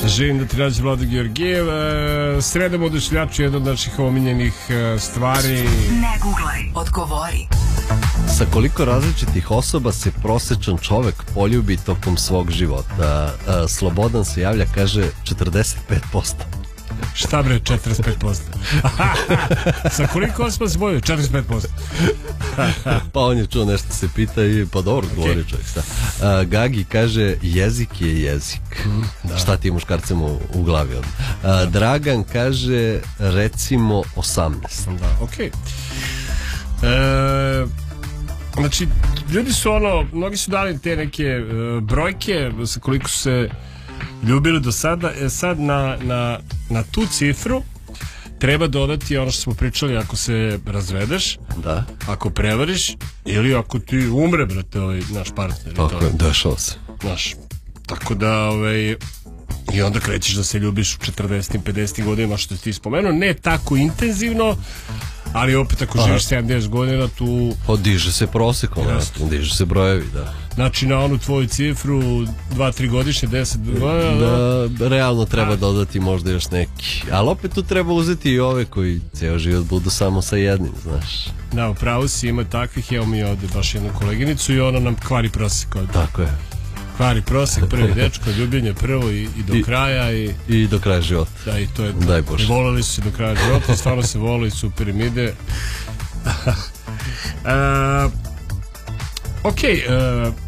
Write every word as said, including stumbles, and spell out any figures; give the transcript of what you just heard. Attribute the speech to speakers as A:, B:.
A: Živim da ti nađe Vlado Georgijev. e, Sredom odušljaču, jedna od naših omiljenih e, stvari.
B: Ne guglaj, odgovori.
C: Sa koliko različitih osoba se prosečan čovek poljubi tokom svog života? A, Slobodan se javlja, kaže četrdeset pet posto.
A: Šta bre, četrdeset pet posto? Sa koliko osoba se poljubi? četrdeset pet posto.
C: Pa on je čuo nešto se pita i pa dobro, okay. Govori čovjek, šta. A, Gagi kaže, jezik je jezik. Mm, da. Šta ti muškarcem u, u glavi odmah? A, Dragan kaže, recimo osamnaest.
A: Da, okej. Okay. E, znači, ljudi su ono, mnogi su dali te neke uh, brojke sa koliko su se ljubili do sada. E sad na, na, na tu cifru treba dodati ono što smo pričali, ako se razvedeš,
C: da.
A: Ako prevariš ili ako ti umre, brate, ovaj naš partner.
C: Tako je, dešao se.
A: Znaš, tako da, ovaj, i onda krećeš da se ljubiš u četrdesetim, pedesetim godinama, što ti spomenuo, ne tako intenzivno, ali opet ako živiš sedamdeset godina, tu...
C: Odiže se prosekom, diže se brojevi, da.
A: Znači na onu tvoju cifru dva tri godišnje, deset godina,
C: da, realno treba dodati možda još neki, ali opet tu treba uzeti i ove koji ceo život budu samo sa jednim, znaš.
A: Da, upravo si, ima takvih. Evo mi ovde baš jednu koleginicu i ona nam kvari prosek ovde.
C: Tako je.
A: Kvari prosek, prvi dečko, ljubljenje prvo i, i do I, kraja i,
C: i do kraja života.
A: Da, i to je.
C: Daj Bože.
A: I voleli su se do kraja života, stvarno se vole i super im ide. uh, ok, uh,